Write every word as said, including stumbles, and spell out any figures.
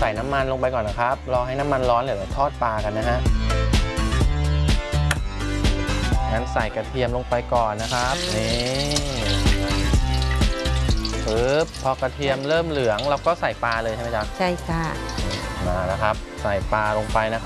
ใส่น้ำมันลงไปก่อนนะครับรอให้น้ำมันร้อนเดี๋ยวเราทอดปลากันนะฮะงั้นใส่กระเทียมลงไปก่อนนะครับนี่ปึ๊บพอกระเทียมเริ่มเหลืองเราก็ใส่ปลาเลยใช่ไหมจ๊ะใช่ค่ะมาแล้วครับใส่ปลาลงไปนะครับ